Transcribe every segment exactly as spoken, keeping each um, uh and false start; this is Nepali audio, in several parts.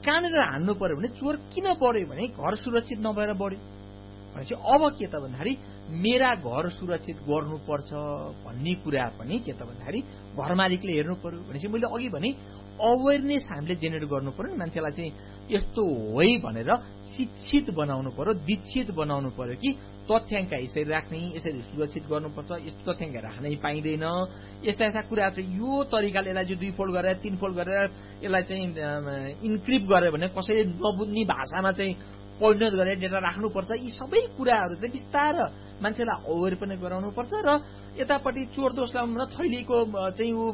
कहाँनिर हान्नु पर्यो भने चोर किन बढ्यो भने घर सुरक्षित नभएर बढ्यो भनेपछि अब के त भन्दाखेरि मेरा घर सुरक्षित गर्नुपर्छ भन्ने कुरा पनि के त भन्दाखेरि घर मालिकले हेर्नु पर्यो भनेपछि मैले अघि भने अवेरनेस हामीले जेनेरेट गर्नु पर्यो नि मान्छेलाई चाहिँ यस्तो हो है भनेर शिक्षित बनाउनु पर्यो दीक्षित बनाउनु पर्यो कि तथ्याङ्क यसरी राख्ने यसरी सुरक्षित गर्नुपर्छ यस्तो तथ्याङ्क राख्नै पाइँदैन यस्ता यस्ता कुरा चाहिँ यो तरिकाले यसलाई चाहिँ दुई फोल्ड गरेर तीन फोल्ड गरेर यसलाई चाहिँ इन्क्रिप्ट गर्यो भने कसैले नबुझ्ने भाषामा चाहिँ परिणत गरेर डेटा राख्नुपर्छ यी सबै कुराहरू चाहिँ बिस्तार मान्छेलाई अवेर पनि गराउनुपर्छ र यतापट्टि चोर दोष लाउनु थैलीको चाहिँ ऊ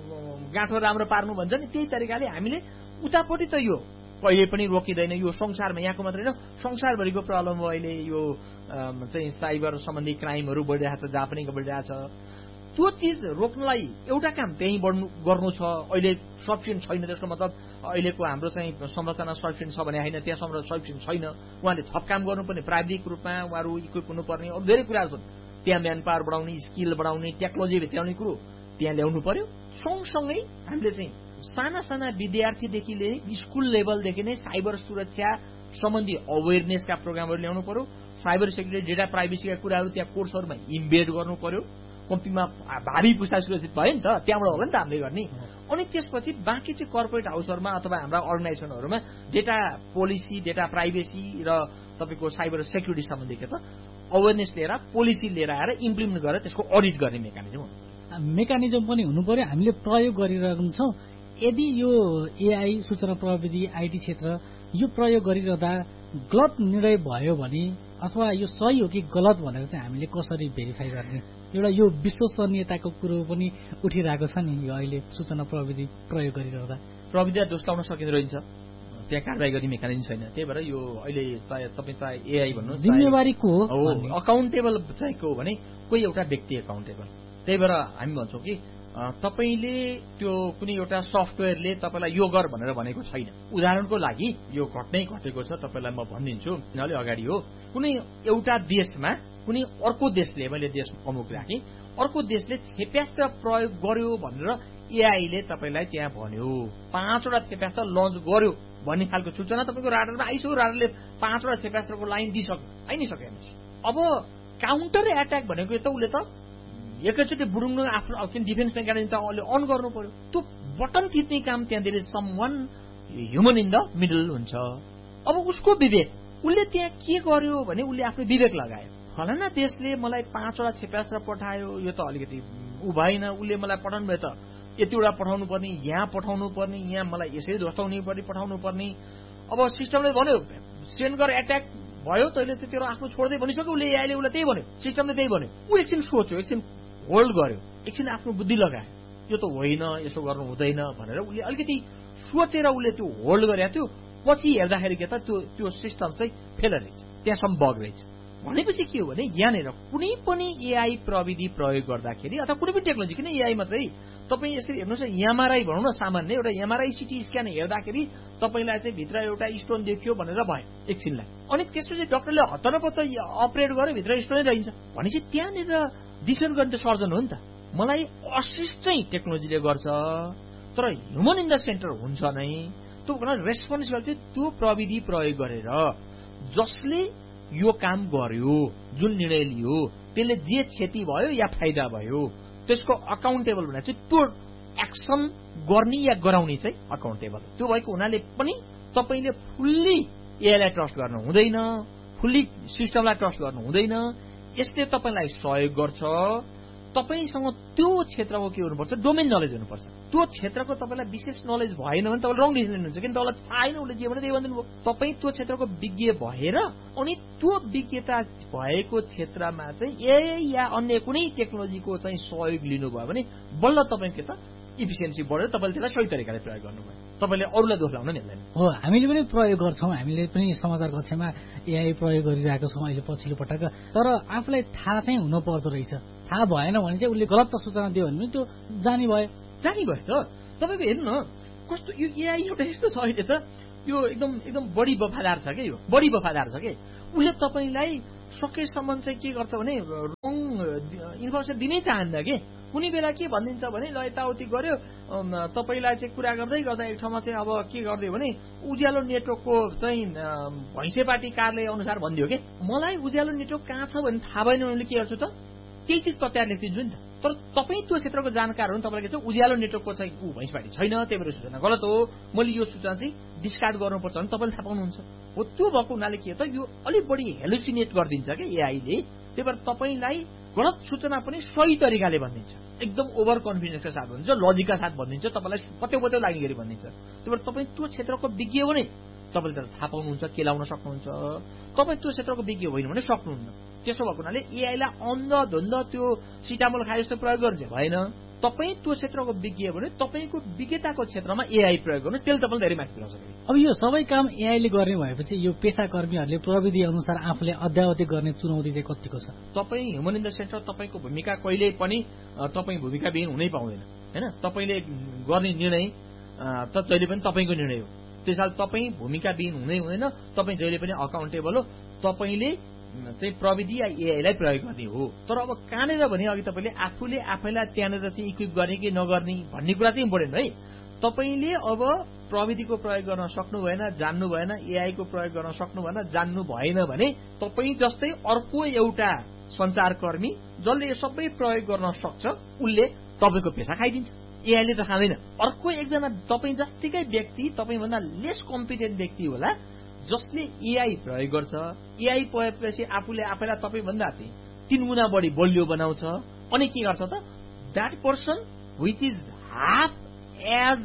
गाँठो राम्रो पार्नु भन्छ नि त्यही तरिकाले हामीले उतापट्टि त यो कहिले पनि रोकिँदैन यो संसारमा यहाँको मात्रै होइन संसारभरिको प्रब्लम हो अहिले यो चाहिँ साइबर सम्बन्धी क्राइमहरू बढिरहेको छ जहाँ पनि बढिरहेको छ त्यो चिज रोक्नलाई एउटा काम त्यही बढ्नु गर्नु छ अहिले सफिसियन्ट छैन त्यसको मतलब अहिलेको हाम्रो चाहिँ संरचना सफिसियन्ट छ भने होइन त्यहाँ सफिसियन्ट छैन उहाँले थप काम गर्नुपर्ने प्राविधिक रूपमा उहाँहरू इक्विप हुनुपर्ने अरू धेरै कुराहरू छन् त्यहाँ म्यान पावर बढाउने स्किल बढाउने टेक्नोलोजी भित्राउने कुरो त्यहाँ ल्याउनु पर्यो सँगसँगै हामीले चाहिँ साना साना विद्यार्थीदेखि लिएर स्कुल लेभलदेखि नै साइबर सुरक्षा सम्बन्धी अवेरनेसका प्रोग्रामहरू ल्याउनु पर्यो साइबर सेक्युरिटी डेटा प्राइभेसीका कुराहरू त्यहाँ कोर्सहरूमा इम्बेड गर्नु पर्यो कम्तीमा भावी पुस्ता सुरक्षित भयो नि त त्यहाँबाट होला नि त हामीले गर्ने अनि त्यसपछि बाँकी चाहिँ कर्पोरेट हाउसहरूमा अथवा हाम्रा अर्गनाइजेसनहरूमा डेटा पोलिसी डेटा प्राइभेसी र तपाईँको साइबर सेक्युरिटी सम्बन्धी के त अवेरनेस लिएर पोलिसी लिएर आएर इम्प्लिमेन्ट गरेर त्यसको अडिट गर्ने मेकानिजम मेकानिजम पनि हुनु पर्यो हामीले प्रयोग गरिरहेका छौँ यदि यो एआई सूचना प्रविधि आइटी क्षेत्र यो प्रयोग गरिरहँदा गलत निर्णय भयो भने अथवा यो सही हो कि गलत भनेर चाहिँ हामीले कसरी भेरिफाई गर्ने एउटा यो विश्वसनीयताको कुरो पनि उठिरहेको छ नि यो अहिले सूचना प्रविधि प्रयोग गरिरहँदा प्रविधि दोष लाउन सकिँदो रहेछ त्यहाँ कारवाही गर्ने मेकानिजम छैन त्यही भएर यो अहिले चाहे तपाईँ चाहे एआई भन्नु जिम्मेवारी को हो अकाउन्टेबल चाहिँ को भने कोही एउटा व्यक्ति अकाउन्टेबल त्यही भएर हामी भन्छौँ कि तपाईँले त्यो कुनै एउटा सफ्टवेयरले तपाईँलाई यो गर भनेर भनेको छैन उदाहरणको लागि यो घट्नै घटेको छ तपाईँलाई म भनिदिन्छु अलि अगाडि हो कुनै एउटा देशमा कुनै अर्को देशले मैले देश प्रमुख राखेँ अर्को देशले क्षेप्यास्त्र प्रयोग गर्यो भनेर एआईले तपाईँलाई त्यहाँ भन्यो पाँचवटा क्षेप्यास्त्र लन्च गर्यो भन्ने खालको सूचना तपाईँको राडारमा आइसक्यो राडारले पाँचवटा क्षेप्यास्त्रको लाइन दिइसक्यो आइ नै सक्यो अब काउन्टर एट्याक भनेको त उसले त एकैचोटि बुडुङ्नु आफ्नो डिफेन्स मेकानिजम त अहिले अन गर्नु पर्यो त्यो बटन थिच्ने काम त्यहाँनिर some one human in the middle हुन्छ अब उसको विवेक उसले त्यहाँ के गर्यो भने उसले आफ्नो विवेक लगायो फलाना देशले मलाई पाँचवटा क्षेप्यास्त्र पठायो यो त अलिकति ऊ भएन उसले मलाई पठाउनु भयो त यतिवटा पठाउनु पर्ने यहाँ पठाउनु पर्ने यहाँ मलाई यसरी ध्वस्ताउनु पर्ने पठाउनु पर्ने अब सिस्टमले भन्यो सेन्ड गर एट्याक भयो तैँले चाहिँ तेरो आफ्नो छोड्दै भनिसक्यो उसले एआईले उसलाई त्यही भन्यो सिस्टमले त्यही भन्यो ऊ एकछिन सोच्यो एकछिन होल्ड गर्यो एकछिन आफ्नो बुद्धि लगायो यो त होइन यसो गर्नु हुँदैन भनेर उसले अलिकति सोचेर उसले त्यो होल्ड गरेको थियो पछि हेर्दाखेरि के त त्यो त्यो सिस्टम चाहिँ फेल रहेछ त्यहाँसम्म बग रहेछ भनेपछि के हो भने यहाँनिर कुनै पनि एआई प्रविधि प्रयोग गर्दाखेरि अथवा कुनै पनि टेक्नोलोजी किन एआई मात्रै तपाईँ यसरी हेर्नुहोस् न एमआरआई भनौँ न सामान्य एउटा एमआरआई सिटी स्क्यान हेर्दाखेरि तपाईँलाई चाहिँ भित्र एउटा स्टोन देखियो भनेर भयो एकछिनलाई अनि त्यसपछि डक्टरले हतनपत्त अपरेट गर्यो भित्र स्टोनै रहन्छ भनेपछि त्यहाँनिर डिसिजन गर्ने त सर्जन हो नि त मलाई असिस्ट चाहिँ टेक्नोलोजीले गर्छ तर ह्युमन इन द सेन्टर हुन्छ नै त्यो रेस्पोन्सिबल चाहिँ त्यो प्रविधि प्रयोग गरेर जसले यो काम गर्यो जुन निर्णय लियो त्यसले जे क्षति भयो या फाइदा भयो त्यसको अकाउन्टेबल भनेर चाहिँ त्यो एक्सन गर्ने या गराउने चाहिँ अकाउन्टेबल त्यो भएको हुनाले पनि तपाईँले फुल्ली एआईलाई ट्रस्ट गर्नु हुँदैन फुल्ली सिस्टमलाई ट्रस्ट गर्नु हुँदैन यसले तपाईँलाई सहयोग गर्छ तपाईँसँग त्यो क्षेत्रको के हुनुपर्छ डोमेन नलेज हुनुपर्छ त्यो क्षेत्रको तपाईँलाई विशेष नलेज भएन भने तपाईँले रङ डिसिजन लिनुहुन्छ किन तपाईँलाई थाहा छैन उसले जे भने त्यही भनिदिनु भयो तपाईँ त्यो क्षेत्रको विज्ञ भएर अनि त्यो विज्ञता भएको क्षेत्रमा चाहिँ एआई या अन्य कुनै टेक्नोलोजीको चाहिँ सहयोग लिनुभयो भने बल्ल तपाईँ के त इफिसियन्सी बढेर तपाईँले त्यसलाई सही तरिकाले प्रयोग गर्नुभयो तपाईँले अरूलाई दोष लाउन नि हुँदैन हो हामीले पनि प्रयोग गर्छौँ हामीले पनि समाचार कक्षामा एआई प्रयोग गरिरहेको छौँ अहिले पछिल्लो पटक तर आफूलाई थाहा चाहिँ हुनु पर्दो रहेछ थाहा भएन भने चाहिँ उसले गलत सूचना दियो भने त्यो जानी भयो जानी भयो त तपाईँको हेर्नु न कस्तो यो एआई एउटा यस्तो छ अहिले त यो एकदम एकदम बढी वफादार छ क्या यो बढी वफादार छ कि उसले तपाईँलाई सकेसम्म चाहिँ के गर्छ भने रङ इन्फर्मेसन दिनै चाहन्न के। कुनै बेला के भनिदिन्छ भने ल यताउति गर्यो तपाईँलाई चाहिँ कुरा गर्दै गर्दा एक ठाउँमा चाहिँ अब के गरिदियो भने उज्यालो नेटवर्कको चाहिँ भैँसेपाटी कार्यालय अनुसार भनिदियो के। मलाई उज्यालो नेटवर्क कहाँ छ भने थाहा भएन उनीहरूले के गर्छु त त्यही चिज प्रत्याएर लेखिदिन्छु नि त। तर तपाईँ त्यो क्षेत्रको जानकार हो तपाईँलाई के छ उज्यालो नेटवर्कको चाहिँ ऊ भैँसपाटी छैन, त्यही भएर सूचना गलत हो, मैले यो सूचना चाहिँ डिस्कार्ड गर्नुपर्छ भने तपाईँले थाहा पाउनुहुन्छ। हो त्यो भएको हुनाले के त यो अलिक बढी हेलुसिनेट गरिदिन्छ क्या एआईले। त्यही भएर तपाईँलाई गलत सूचना पनि सही तरिकाले भनिदिन्छ, एकदम ओभर कन्फिडेन्सका साथ भनिदिन्छ, लजिकका साथ भनिदिन्छ, तपाईँलाई पत्यो पत्यो लाग्ने गरी भनिदिन्छ। त्यही भएर तपाईँ त्यो क्षेत्रको विज्ञ हो भने तपाईँले त थाहा पाउनुहुन्छ, के लाउन सक्नुहुन्छ। तपाईँ त्यो क्षेत्रको विज्ञ होइन भने सक्नुहुन्न। त्यसो भएको हुनाले एआईलाई अन्ध धुन्द त्यो सिटामोल खाए जस्तो प्रयोग गर्छ भएन। तपाईँ त्यो क्षेत्रको विज्ञ भने तपाईँको विज्ञताको क्षेत्रमा एआई प्रयोग गर्नु, त्यसले तपाईँले धेरै माथि पुर्याउँछ। अब यो सबै काम एआईले गर्ने भएपछि यो पेसाकर्मीहरूले प्रविधि अनुसार आफूले अध्यावधि गर्ने चुनौती चाहिँ कतिको छ? तपाईँ ह्युमन इन द सेन्टर तपाईँको भूमिका कहिल्यै पनि तपाईँ भूमिका विहीन हुनै पाउँदैन होइन। तपाईँले गर्ने निर्णय त जहिले पनि तपाईँको निर्णय हो, त्यसैले तपाईँ भूमिका विहीन हुनै हुँदैन। तपाईँ जहिले पनि अकाउन्टेबल हो, तपाईँले चाहिँ प्रविधि या एआईलाई प्रयोग गर्ने हो। तर अब कहाँनिर भने अघि तपाईँले आफूले आफैलाई त्यहाँनिर चाहिँ इक्विप गर्ने कि नगर्ने भन्ने कुरा चाहिँ इम्पोर्टेन्ट है। तपाईँले अब प्रविधिको प्रयोग गर्न सक्नु भएन, जान्नु भएन, एआईको प्रयोग गर्न सक्नु भएन, जान्नु भएन भने तपाईँ जस्तै अर्को एउटा सञ्चारकर्मी जसले यो सबै प्रयोग गर्न सक्छ उसले तपाईँको पेसा खाइदिन्छ। एआईले त खाँदैन। अर्को एकजना तपाईँ जस्तिकै व्यक्ति, तपाईँभन्दा लेस कम्पिटेन्ट व्यक्ति होला जसले एआई प्रयोग गर्छ। एआई प्रयोगपछि आफूले आफैलाई तपाईँभन्दा चाहिँ तीन गुणा बढी बलियो बनाउँछ। अनि के गर्छ त that person which is half as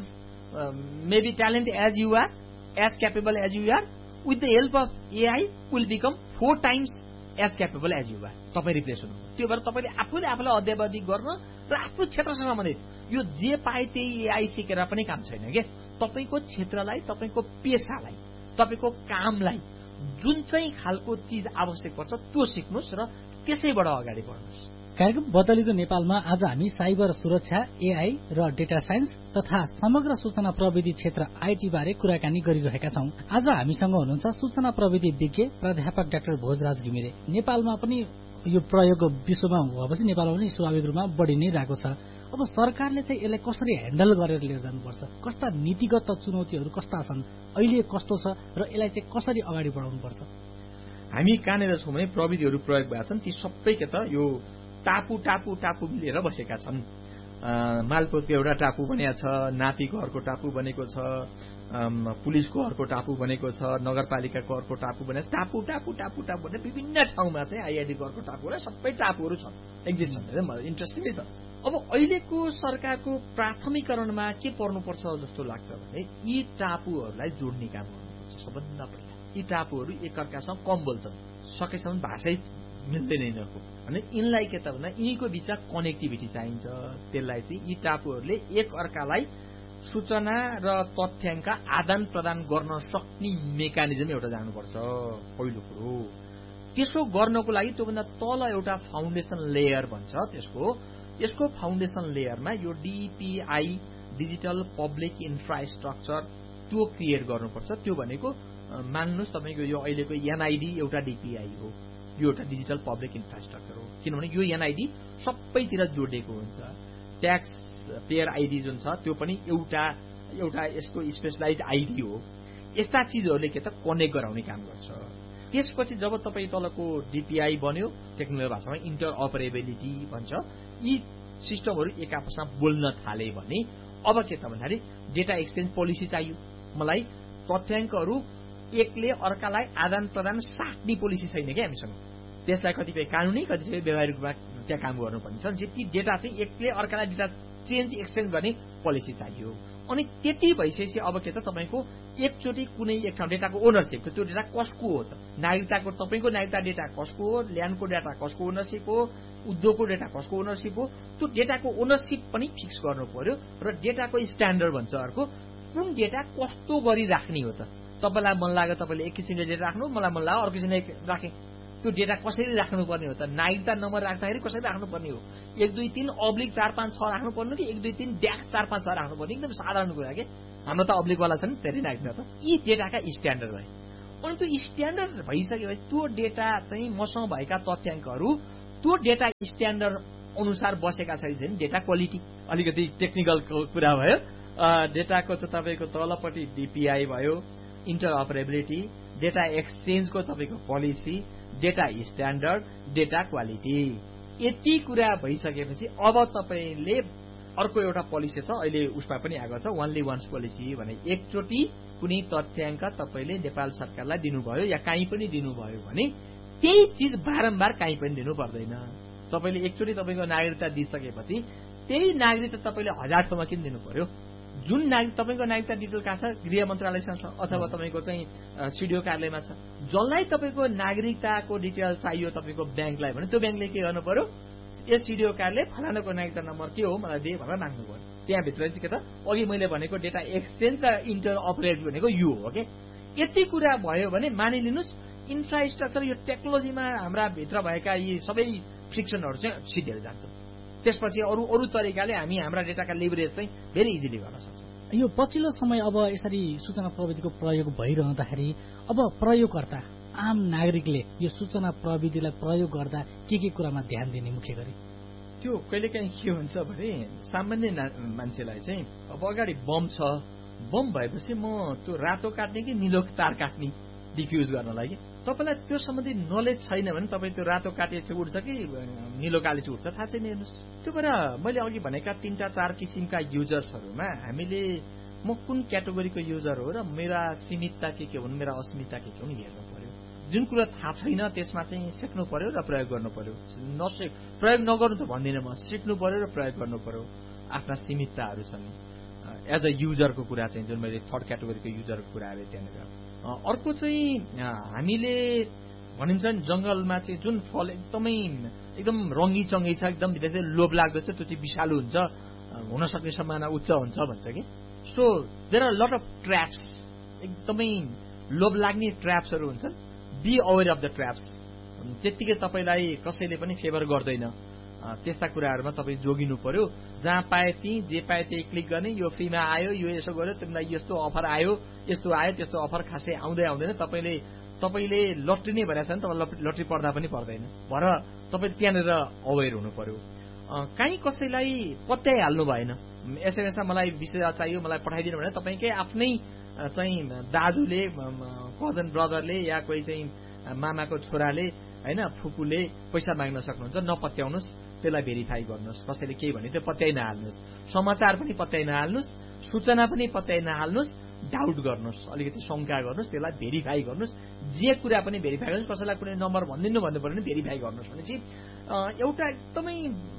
maybe talent as you are, as capable as you are, with the help of AI will become four times as capable as you are. तपाईँ रिप्लेस हुनु। त्यो भएर तपाईँले आफूले आफूलाई अध्यावधि गर्न र आफ्नो क्षेत्रसँग सम्बन्धित यो जे पाए त्यही एआई सिकेर पनि काम छैन के। तपाईँको क्षेत्रलाई, तपाईँको पेसालाई, तपाईँको कामलाई जुन चाहिँ खालको चिज आवश्यक पर्छ त्यो सिक्नुहोस् र त्यसैबाट अगाडि बढ्नुहोस्। कार्यक्रम बदलिँदो नेपालमा आज हामी साइबर सुरक्षा, एआई र डेटा साइन्स तथा समग्र सूचना प्रविधि क्षेत्र आईटी बारे कुराकानी गरिरहेका छौं। आज हामीसँग हुनुहुन्छ सूचना प्रविधि विज्ञ प्राध्यापक डाक्टर भोजराज घिमिरे। नेपालमा पनि यो प्रयोग विश्वमा भएपछि नेपालमा पनि स्वाभाविक रूपमा बढी नै रहेको छ। अब सरकारले चाहिँ यसलाई कसरी ह्यान्डल गरेर लिएर जानुपर्छ? कस्ता नीतिगत चुनौतीहरू कस्ता छन्, अहिले कस्तो छ र यसलाई चाहिँ कसरी अगाडि बढाउनुपर्छ? हामी कहाँनिर छौँ भने प्रविधिहरू प्रयोग भएका छन् ती सबै के त यो टापु टापु टापु मिलेर बसेका छन्। मालपोतको एउटा टापु बनेको छ, नापीको अर्को टापु बनेको छ, पुलिसको अर्को टापु बनेको छ, नगरपालिकाको अर्को टापु बनेको छ। टापु टापु टापु टापु भनेर विभिन्न ठाउँमा चाहिँ आइआइडीको अर्को टापु होला, सबै टापुहरू छन्, एक्जिस्ट छन्। मलाई इन्ट्रेस्टिङै छ। अब अहिलेको सरकारको प्राथमिकरणमा के पर्नुपर्छ जस्तो लाग्छ भने यी टापुहरूलाई जोड्ने काम गर्नुपर्छ सबभन्दा पहिला। यी टापुहरू एकअर्कासँग कम बोल्छन्, सकेसम्म भाषै मिल्दैन यिनीहरूको, भने यिनलाई के त भन्दा यिनीको बिचमा कनेक्टिभिटी चाहिन्छ। त्यसलाई चाहिँ यी टापुहरूले एकअर्कालाई सूचना र तथ्याङ्क आदान प्रदान गर्न सक्ने मेकानिजम एउटा जानुपर्छ पहिलो कुरो। त्यसो गर्नको लागि त्योभन्दा तल एउटा फाउन्डेसन लेयर भन्छ त्यसको, यसको फाउन्डेसन लेयरमा यो डिपिआई डिजिटल पब्लिक इन्फ्रास्ट्रक्चर त्यो क्रिएट गर्नुपर्छ। त्यो भनेको मान्नुहोस् तपाईँको यो अहिलेको एनआइडी एउटा डिपिआई हो, यो एउटा डिजिटल पब्लिक इन्फ्रास्ट्रक्चर हो, किनभने यो एनआइडी सबैतिर जोडिएको हुन्छ। ट्याक्स पेयर आइडी जुन छ त्यो पनि एउटा एउटा यसको स्पेसलाइज आइडी हो। यस्ता चिजहरूले के त कनेक्ट गराउने काम गर्छ। त्यसपछि जब तपाईँ तलको डिपिआई बन्यो, टेक्निकल भाषामा इन्टर अपरेबिलिटी भन्छ, यी सिस्टमहरू एक आपसमा बोल्न थाले भने अब के त भन्दाखेरि डेटा एक्सचेन्ज पोलिसी चाहियो। मलाई तथ्याङ्कहरू एकले अर्कालाई आदान प्रदान साट्ने पोलिसी छैन क्या हामीसँग। त्यसलाई कतिपय कानुनी कतिपय व्यवहारिक रूपमा त्यहाँ काम गर्नुपर्ने छ। ती डेटा चाहिँ एकले अर्कालाई डेटा चेन्ज एक्सचेन्ज गर्ने पोलिसी चाहियो। अनि त्यति भइसकेपछि अब के त तपाईँको एकचोटि कुनै एक ठाउँ डेटाको ओनरसिप, त्यो डेटा कसको हो त? नागरिकताको, तपाईँको नागरिकता डेटा कसको हो, ल्यान्डको डेटा कसको ओनरसिप हो, उद्योगको डेटा कसको ओनरसिप हो, त्यो डेटाको ओनरसिप पनि फिक्स गर्नु पर्यो। र डेटाको स्ट्यान्डर्ड भन्छ अर्को, कुन डेटा कस्तो गरी राख्ने हो त? तपाईँलाई मन लाग्यो तपाईँले एक किसिमले डेटा राख्नु, मलाई मन लाग्यो अर्को किसिमले राखेँ, त्यो डेटा कसरी राख्नुपर्ने हो त? नागरिकता नम्बर राख्दाखेरि कसरी राख्नुपर्ने हो? एक दुई तिन अब्लिक चार पाँच छ राख्नुपर्ने कि एक दुई तिन ड्याक्स चार पाँच छ राख्नुपर्ने? एकदम साधारण कुरा के। हाम्रो त अब्लिकवाला छ नि धेरै नागरिकता त। यी डेटाका स्ट्यान्डर्ड भए अनि त्यो स्ट्यान्डर्ड भइसकेपछि त्यो डेटा चाहिँ मसँग भएका तथ्याङ्कहरू त्यो डेटा स्ट्यान्डर्ड अनुसार बसेका छैन। डेटा क्वालिटी अलिकति टेक्निकल कुरा भयो। डेटाको चाहिँ तपाईँको तलपट्टि डिपिआई भयो, इन्टरअपरेबिलिटी, डेटा एक्सचेन्जको तपाईँको policy, data standard, data quality, यति कुरा भइसकेपछि अब तपाईँले अर्को एउटा पोलिसी छ, अहिले उसमा पनि आएको छ ओन्ली वान्स पोलिसी भने एकचोटि कुनै तथ्याङ्क तपाईँले नेपाल सरकारलाई दिनुभयो या काहीँ पनि दिनुभयो भने त्यही चिज बारम्बार काहीँ पनि दिनु पर्दैन। तपाईँले एकचोटि तपाईँको नागरिकता दिइसकेपछि त्यही नागरिकता तपाईँले हजार ठाउँमा किन दिनु पर्यो? जुन नागरिक तपाईँको नागरिकता डिटेल कहाँ छ? गृह मन्त्रालयसँग छ अथवा तपाईँको चाहिँ सिडिओ कार्यालयमा छ। जसलाई तपाईँको नागरिकताको डिटेल चाहियो तपाईँको ब्याङ्कलाई भने त्यो ब्याङ्कले के गर्नु पर्यो? यस सिडिओ कार्यालय फलानाको नागरिकता नम्बर के हो मलाई दिए भनेर माग्नु पर्यो। त्यहाँभित्र चाहिँ के त अघि मैले भनेको डेटा एक्सचेन्ज र इन्टर अपरेट भनेको यो हो के। यति कुरा भयो भने मानिलिनुहोस् इन्फ्रास्ट्रक्चर यो टेक्नोलोजीमा हाम्रा भित्र भएका यी सबै फ्रिक्सनहरू चाहिँ सिद्धिएर जान्छ। त्यसपछि अरू अरू तरिकाले हामी हाम्रा डेटाका लिभरेज चाहिँ भेरी इजिली गर्न सक्छौँ। यो पछिल्लो समय अब यसरी सूचना प्रविधिको प्रयोग भइरहँदाखेरि अब प्रयोगकर्ता आम नागरिकले यो सूचना प्रविधिलाई प्रयोग गर्दा के के कुरामा ध्यान दिने मुख्य गरी? त्यो कहिलेकाहीँ के हुन्छ भने सामान्य मान्छेलाई चाहिँ अब अगाडि बम छ, बम भएपछि म त्यो रातो काट्ने कि निलो तार काट्ने डिफ्युज गर्नलाई कि तपाईँलाई त्यो सम्बन्धी नलेज छैन भने तपाईँ त्यो रातो काटे चाहिँ उड्छ कि निलो काले चाहिँ उड्छ थाहा छैन। हेर्नुहोस् त्यो भएर मैले अघि भनेका तीनटा चार किसिमका युजर्सहरूमा हामीले म कुन क्याटेगोरीको युजर हो र मेरा सीमितता के के हुन्, मेरा अस्मितता के के हुन् हेर्नु पर्यो। जुन कुरा थाहा छैन त्यसमा चाहिँ सिक्नु पर्यो र प्रयोग गर्नु पर्यो। नसिक प्रयोग नगर्नु त भन्दिनँ म, सिक्नु पर्यो र प्रयोग गर्नु पर्यो। आफ्ना सीमितताहरू छन् एज अ युजरको कुरा चाहिँ जुन मैले थर्ड क्याटेगोरीको युजरको कुरा आयो त्यहाँनिर। अर्को चाहिँ हामीले भनिन्छ नि जंगलमा चाहिँ जुन फल एकदमै एकदम रङ्गी चङ्गी छ, एकदम भित्र लोभ लाग्दो छ, त्यो चाहिँ विषालु हुन्छ, हुन सक्ने सम्भावना उच्च हुन्छ भन्छ कि। So there are lot of ट्र्याप्स, एकदमै लोभ लाग्ने ट्र्याप्सहरू हुन्छन्। Be aware of the ट्र्याप्स। त्यत्तिकै तपाईँलाई कसैले पनि फेभर गर्दैन, त्यस्ता कुराहरूमा तपाईँ जोगिनु पर्यो। जहाँ पाए त्यहीँ जे पाए त्यही क्लिक गर्ने, यो फ्रीमा आयो, यो यसो गर्यो, तिमीलाई यस्तो अफर आयो, यस्तो आयो, त्यस्तो अफर खासै आउँदै आउँदैन। तपाईँले तपाईँले लट्री नै भनेको छ भने तपाईँ लट्री पर्दा पनि पर्दैन भएर तपाईँ त्यहाँनिर अवेर हुनु पर्यो। काहीँ कसैलाई पत्याइहाल्नु भएन, एसएमएसमा मलाई विषय चाहियो मलाई पठाइदिनु भने तपाईँकै आफ्नै चाहिँ दाजुले, कजन ब्रदरले या कोही चाहिँ मामाको छोराले होइन फुपूले पैसा माग्न सक्नुहुन्छ। नपत्याउनुहोस्, त्यसलाई भेरिफाई गर्नुहोस्। कसैले केही भने त्यो पत्याइ नहाल्नुहोस्, समाचार पनि पत्याइ नहाल्नुहोस्, सूचना पनि पत्याइ नहाल्नुहोस्, डाउट गर्नुहोस्, अलिकति शङ्का गर्नुहोस्, त्यसलाई भेरिफाई गर्नुहोस्। जे कुरा पनि भेरिफाई गर्नुहोस्। कसैलाई कुनै नम्बर भनिदिनु भन्नु पर्यो भने भेरिफाई गर्नुहोस्। भनेपछि एउटा एकदमै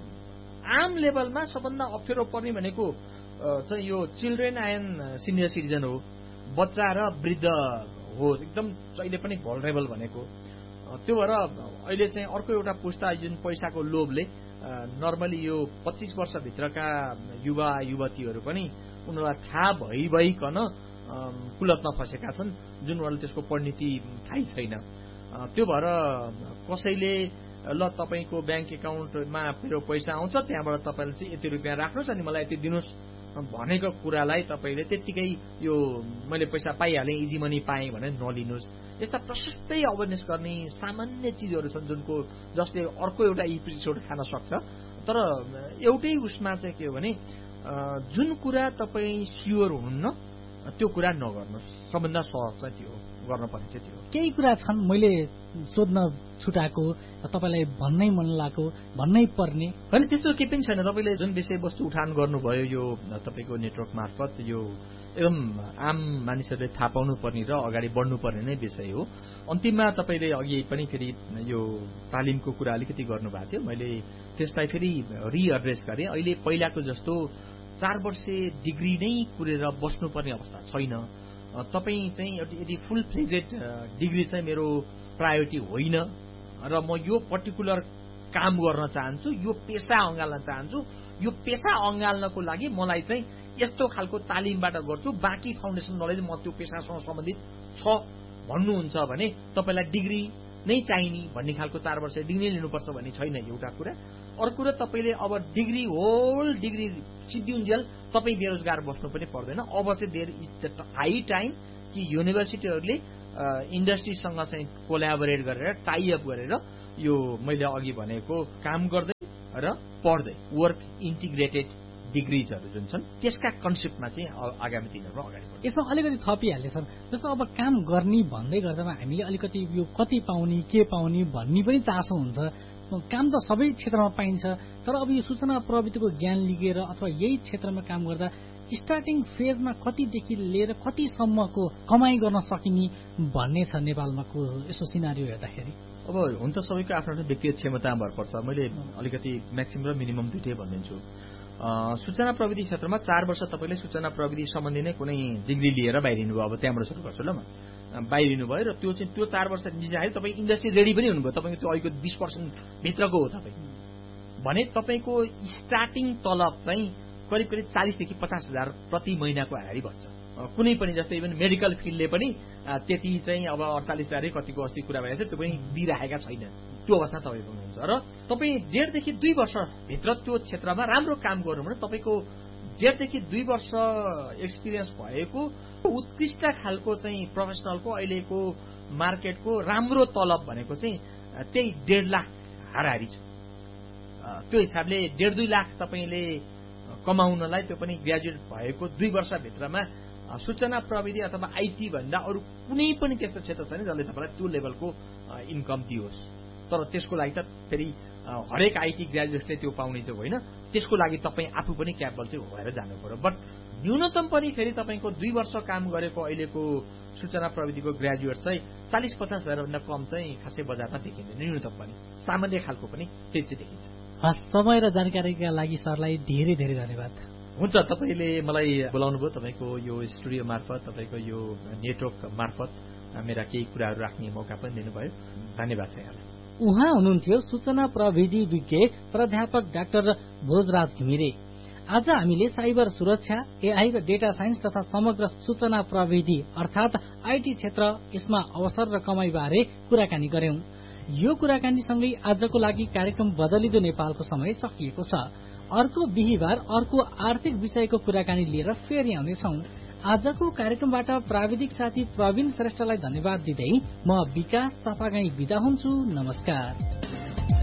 आम लेभलमा सबभन्दा अप्ठ्यारो पर्ने भनेको चाहिँ यो चिल्ड्रेन एन्ड सिनियर सिटिजन हो, बच्चा र वृद्ध हो, एकदम जहिले पनि भल्नरेबल भनेको त्यो भएर अहिले चाहिँ अर्को एउटा पुस्ता जुन पैसाको लोभले नर्मली यो पच्चीस वर्षभित्रका युवा युवतीहरू पनि उनीहरूलाई थाहा भइभइकन कुलतमा फसेका छन्, जुन उनीहरूले त्यसको परिणति थाहै छैन। त्यो भएर कसैले ल तपाईँको ब्याङ्क एकाउन्टमा मेरो पैसा आउँछ, त्यहाँबाट तपाईँले चाहिँ यति रुपियाँ राख्नुहोस् अनि मलाई यति दिनुहोस् भनेको कुरालाई तपाईँले त्यत्तिकै यो मैले पैसा पाइहालेँ, इजी मनी पाएँ भने नलिनुहोस्। यस्ता प्रशस्तै अवेरनेस गर्ने सामान्य चिजहरू छन् जुनको जसले अर्को एउटा एपिसोड खान सक्छ। तर एउटै उसमा चाहिँ के हो भने जुन कुरा तपाईँ स्योर हुनुहुन्न त्यो कुरा नगर्नुहोस्। सबभन्दा सहज चाहिँ त्यो गर्नुपर्ने चाहिँ त्यो। केही कुरा छन् मैले सोध्न छुटाएको, तपाईँलाई भन्नै मन लागेको, भन्नै पर्ने होइन, त्यस्तो केही पनि छैन। तपाईँले जुन विषयवस्तु उठान गर्नुभयो यो तपाईँको नेटवर्क मार्फत, यो एकदम आम मानिसहरूले थाहा पाउनु पर्ने र अगाडि बढ्नुपर्ने नै विषय हो। अन्तिममा तपाईँले अघि पनि फेरि यो तालिमको कुरा अलिकति गर्नुभएको थियो, मैले त्यसलाई फेरि रिएड्रेस गरेँ। अहिले पहिलाको जस्तो चार वर्षे डिग्री नै कुरेर बस्नुपर्ने अवस्था छैन। तपाईँ चाहिँ यदि फुल फ्लेजेड डिग्री चाहिँ मेरो प्रायोरिटी होइन र म यो पर्टिकुलर काम गर्न चाहन्छु, यो पेसा अँगाल्न चाहन्छु, यो पेसा अँगाल्नको लागि मलाई चाहिँ यस्तो खालको तालिमबाट गर्छु, बाँकी फाउन्डेसन नलेज म त्यो पेसासँग सम्बन्धित छ भन्नुहुन्छ भने तपाईँलाई डिग्री नै चाहिने भन्ने खालको चार वर्ष डिग्री लिनुपर्छ भन्ने छैन एउटा कुरा। अर्को कुरा तपाईँले अब डिग्री होल डिग्री सिद्धिउन्जेल तपाईँ बेरोजगार बस्नु पनि पर्दैन। अब चाहिँ there is the high time कि युनिभर्सिटीहरूले इन्डस्ट्रीसँग चाहिँ कोलाबोरेट गरेर टाइअप गरेर यो मैले अघि भनेको काम गर्दै र पढ्दै वर्क इन्टिग्रेटेड डिग्रिजहरू जुन छन् त्यसका कन्सेप्टमा चाहिँ आगामी दिनहरूमा अगाडि बढ्छ। यसमा अलिकति थपिहाल्ने सर, जस्तो अब काम गर्ने भन्दै गर्दामा हामीले अलिकति यो कति पाउने के पाउने भन्ने पनि चासो हुन्छ। काम त सबै क्षेत्रमा पाइन्छ, तर अब यो सूचना प्रविधिको ज्ञान लिएर अथवा यही क्षेत्रमा काम गर्दा स्टार्टिङ फेजमा कतिदेखि लिएर कतिसम्मको कमाई गर्न सकिने भन्ने छ नेपालमा को यसो सिनारियो हेर्दाखेरि? अब हुन त सबैको आफ्नो आफ्नो व्यक्तिगत क्षमतामा भर पर्छ। मैले अलिकति म्याक्सिमम र मिनिमम दुइटै भनिदिन्छु। सूचना प्रविधि क्षेत्रमा चार वर्ष तपाईँले सूचना प्रविधि सम्बन्धी नै कुनै डिग्री लिएर बाहिरिनु भयो, अब त्यहाँबाट सुरु गर्छु ल म, बाहिरिनु भयो र त्यो चाहिँ त्यो चार वर्ष निजाले तपाईँ इन्डस्ट्री रेडी पनि हुनुभयो, तपाईँको त्यो अहिलेको बिस पर्सेन्ट भित्रको हो तपाईँ भने तपाईँको स्टार्टिङ तलब चाहिँ करिब करिब चालिसदेखि पचास हजार प्रति महिनाको हारी बस्छ। कुनै पनि जस्तै इभन मेडिकल फिल्डले पनि त्यति चाहिँ अब अडचालिस हजारै कतिको अस्ति कुरा भइरहेको छ त्यो पनि दिइरहेका छैन। त्यो अवस्था तपाईँको हुनुहुन्छ र तपाईँ डेढदेखि दुई वर्षभित्र त्यो क्षेत्रमा राम्रो काम गर्नु भने तपाईँको डेढदेखि दुई वर्ष एक्सपिरियन्स भएको उत्कृष्ट खालको चाहिँ प्रोफेसनलको अहिलेको मार्केटको राम्रो तलब भनेको चाहिँ त्यही डेढ लाख हाराहारी छ। त्यो हिसाबले डेढ दुई लाख तपाईँले कमाउनलाई त्यो पनि ग्रेजुएट भएको दुई वर्षभित्रमा सूचना प्रविधि अथवा आइटी भन्दा अरू कुनै पनि त्यस्तो क्षेत्र छैन जसले तपाईँलाई त्यो लेभलको इन्कम दियोस्। तर त्यसको लागि त फेरि हरेक आइटी ग्रेजुएटले त्यो पाउने चाहिँ होइन, त्यसको लागि तपाईँ आफू पनि क्यापेबल चाहिँ भएर जानु पर्यो। बट न्यूनतम पनि फेरि तपाईँको दुई वर्ष काम गरेको अहिलेको सूचना प्रविधिको ग्रेजुएट चाहिँ चालिस पचास हजारभन्दा कम चाहिँ खासै बजारमा देखिँदैन, न्यूनतम पनि सामान्य खालको पनि त्यही चाहिँ देखिन्छ। हस्, समय र जानकारीका लागि सरलाई धेरै धेरै धन्यवाद। हुन्छ, तपाईँले मलाई बोलाउनु भयो, तपाईँको यो स्टुडियो मार्फत तपाईँको यो नेटवर्क मार्फत मेरा केही कुराहरू राख्ने मौका पनि दिनुभयो, धन्यवाद छ यहाँलाई। उहाँ हुनुहुन्थ्यो सूचना प्रविधि विज्ञ प्राध्यापक डाक्टर भोजराज घिमिरे। आज हामीले साइबर सुरक्षा, एआई र डेटा साइन्स तथा समग्र सूचना प्रविधि अर्थात आइटी क्षेत्र, यसमा अवसर र कमाई बारे कुराकानी गर्यौं। यो कुराकानीसँगै आजको लागि कार्यक्रम बदलिदो नेपालको समय सकिएको छ। अर्को बिहिबार अर्को आर्थिक विषयको कुराकानी लिएर फेरि आउनेछौं। आजको कार्यक्रमबाट प्राविधिक साथी प्रवीण श्रेष्ठलाई धन्यवाद दिँदै म विकास चपागाई बिदा हुन्छु। नमस्कार।